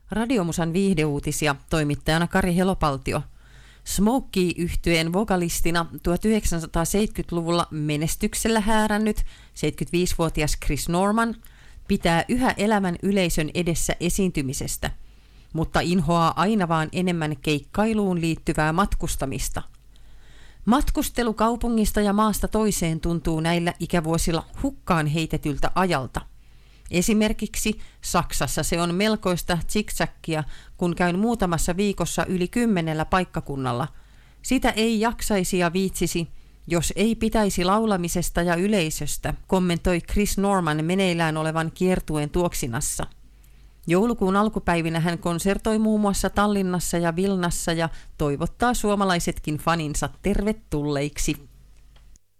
Radiomusan viihdeuutisia, toimittajana Kari Helopaltio. Smokey-yhtyeen vokalistina 1970-luvulla menestyksellä häärännyt 75-vuotias Chris Norman pitää yhä elävän yleisön edessä esiintymisestä, mutta inhoaa aina vaan enemmän keikkailuun liittyvää matkustamista. Matkustelu kaupungista ja maasta toiseen tuntuu näillä ikävuosilla hukkaan heitetyltä ajalta. Esimerkiksi Saksassa se on melkoista zigzaggia, kun käyn muutamassa viikossa yli 10 paikkakunnalla. Sitä ei jaksaisi ja viitsisi, jos ei pitäisi laulamisesta ja yleisöstä, kommentoi Chris Norman meneillään olevan kiertueen tuoksinassa. Joulukuun alkupäivinä hän konsertoi muun muassa Tallinnassa ja Vilnassa ja toivottaa suomalaisetkin faninsa tervetulleiksi.